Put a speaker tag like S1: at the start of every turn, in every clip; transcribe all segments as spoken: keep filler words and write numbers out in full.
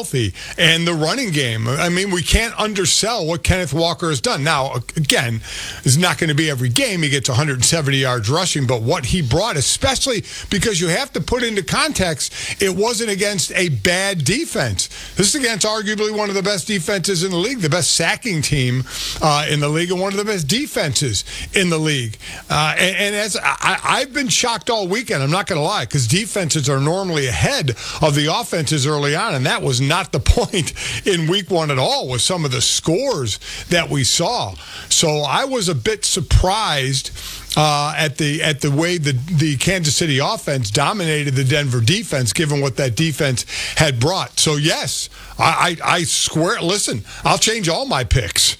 S1: healthy, and the running game. I mean, we can't undersell what Kenneth Walker has done. Now, again, it's not going to be every game he gets one hundred seventy yards rushing, but what he brought, especially because you have to put into context, it wasn't against a bad defense. This is against arguably one of the best defenses in the league, the best sacking team uh, in the league, and one of the best defenses in the league. Uh, and, and as I, I've been shocked all weekend, I'm not going to lie, because defenses are normally ahead of the offenses early on, and that was not the point in week one at all with some of the scores that we saw. So I was a bit surprised Uh, at the at the way the, the Kansas City offense dominated the Denver defense, given what that defense had brought. So, yes, I, I, I swear, listen, I'll change all my picks.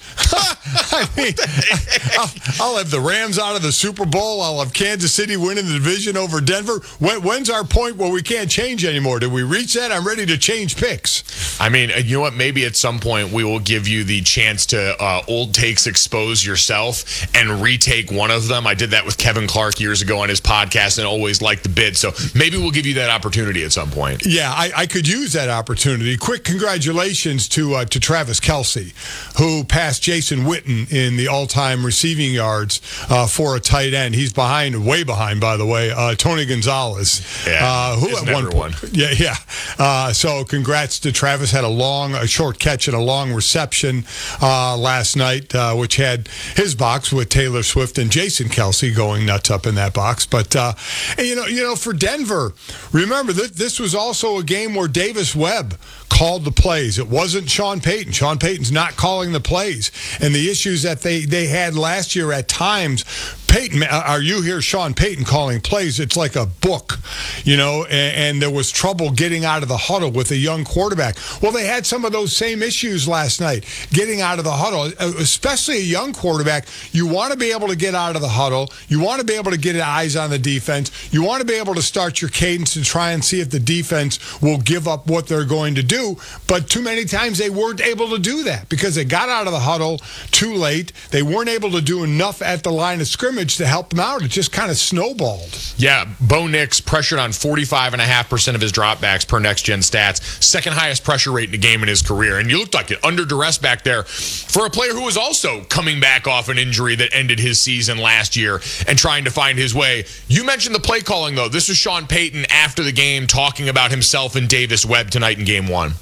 S1: I mean, I'll, I'll have the Rams out of the Super Bowl. I'll have Kansas City winning the division over Denver. When, when's our point where we can't change anymore? Did we reach that? I'm ready to change picks.
S2: I mean, you know what? Maybe at some point we will give you the chance to uh, old takes expose yourself and retake one of them. I did that with Kevin Clark years ago on his podcast and always liked the bid. So maybe we'll give you that opportunity at some point.
S1: Yeah, I, I could use that opportunity. Quick congratulations to uh, to Travis Kelce, who passed Jason Witten in the all-time receiving yards uh, for a tight end. He's behind, way behind, by the way, uh, Tony Gonzalez.
S2: Yeah,
S1: uh, who at one point. Yeah, yeah. Uh, so congrats to Travis. Had a long, a short catch and a long reception uh, last night, uh, which had his box with Taylor Swift and Jason Kelce going nuts up in that box. But, uh, and, you know, you know, for Denver, remember, that this was also a game where Davis Webb called the plays. It wasn't Sean Payton. Sean Payton's not calling the plays. And the issues that they, they had last year at times, Payton, are you hear Sean Payton calling plays, it's like a book, you know, and, and there was trouble getting out of the huddle with a young quarterback. Well, they had some of those same issues last night, getting out of the huddle, especially a young quarterback. You want to be able to get out of the huddle. You want to be able to get eyes on the defense. You want to be able to start your cadence and try and see if the defense will give up what they're going to do. But too many times they weren't able to do that because they got out of the huddle too late. They weren't able to do enough at the line of scrimmage to help them out. It just kind of snowballed.
S2: Yeah, Bo Nix pressured on forty-five point five percent of his dropbacks per Next Gen Stats. Second highest pressure rate in a game in his career. And you looked like it, under duress back there for a player who was also coming back off an injury that ended his season last year and trying to find his way. You mentioned the play calling, though. This was Sean Payton after the game talking about himself and Davis Webb tonight in game one.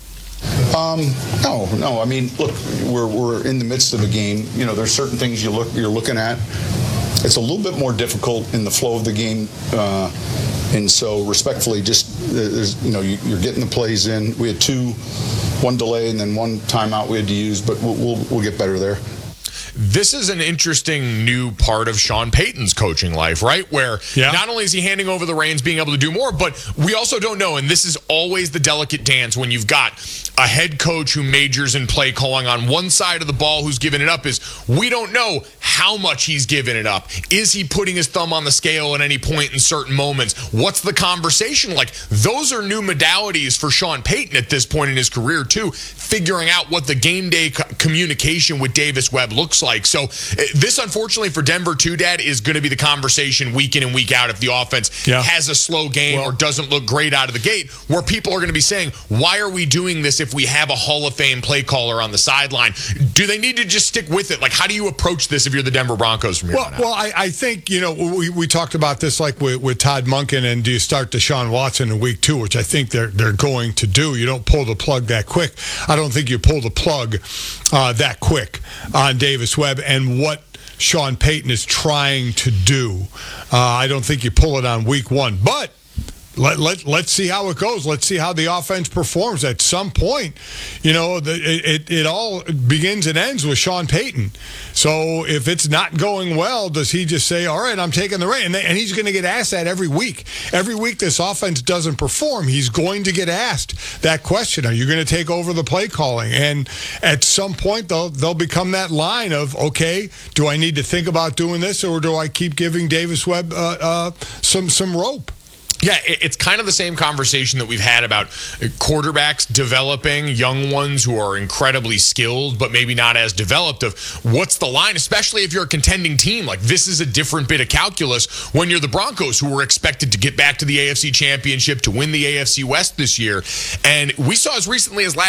S3: Um, no, no. I mean, look, we're we're in the midst of a game. You know, there's certain things you look you're looking at. It's a little bit more difficult in the flow of the game, uh, and so respectfully, just there's, you know, you, you're getting the plays in. We had two, one delay and then one timeout we had to use, but we'll we'll, we'll get better there.
S2: This is an interesting new part of Sean Payton's coaching life, right? Where yeah. not only is he handing over the reins, being able to do more, but we also don't know, and this is always the delicate dance when you've got a head coach who majors in play calling on one side of the ball who's giving it up, is we don't know how much he's giving it up. Is he putting his thumb on the scale at any point in certain moments? What's the conversation like? Those are new modalities for Sean Payton at this point in his career, too, figuring out what the game day co- communication with Davis Webb looks like. So this, unfortunately, for Denver, too, Dad, is going to be the conversation week in and week out if the offense yeah. has a slow game well, or doesn't look great out of the gate, where people are going to be saying, why are we doing this if we have a Hall of Fame play caller on the sideline? Do they need to just stick with it? Like, how do you approach this if you're the Denver Broncos from here
S1: well,
S2: on out?
S1: Well, I, I think, you know, we, we talked about this like with, with Todd Monken, and do you start Deshaun Watson in week two, which I think they're they're going to do. You don't pull the plug that quick. I don't think you pull the plug uh, that quick on Davis Webb and what Sean Payton is trying to do. Uh, I don't think you pull it on week one, but Let, let, let's see how it goes. Let's see how the offense performs. At some point, you know, the, it, it all begins and ends with Sean Payton. So if it's not going well, does he just say, all right, I'm taking the reign? And, and he's going to get asked that every week. Every week this offense doesn't perform, he's going to get asked that question. Are you going to take over the play calling? And at some point, they'll, they'll become that line of, okay, do I need to think about doing this, or do I keep giving Davis Webb uh, uh, some some rope?
S2: Yeah, it's kind of the same conversation that we've had about quarterbacks developing young ones who are incredibly skilled, but maybe not as developed, of what's the line, especially if you're a contending team. Like, this is a different bit of calculus when you're the Broncos, who were expected to get back to the A F C Championship, to win the A F C West this year. And we saw as recently as last